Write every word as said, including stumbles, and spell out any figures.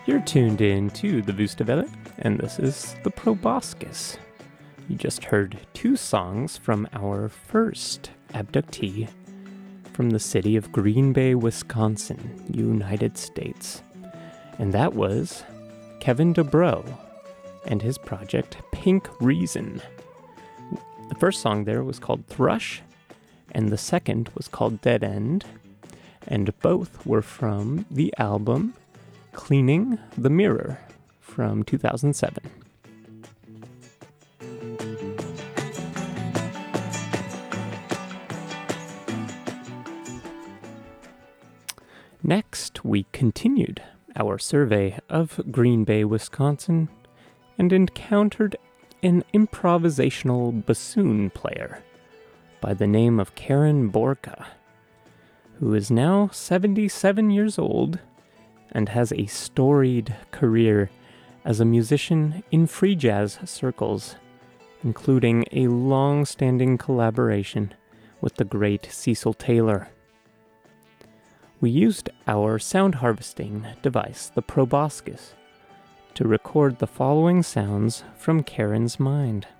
You're tuned in to the Vustavelle, and this is the Proboscis. You just heard two songs from our first abductee from the city of Green Bay, Wisconsin, United States. And that was Kevin DuBrow and his project Pink Reason. The first song there was called Thrush, and the second was called Dead End, and both were from the album Cleaning the Mirror from two thousand seven. Next, we continued our survey of Green Bay, Wisconsin, and encountered an improvisational bassoon player by the name of Karen Borka, who is now seventy-seven years old and has a storied career as a musician in free jazz circles, including a long-standing collaboration with the great Cecil Taylor. We used our sound harvesting device, the Proboscis, to record the following sounds from Karen's mind.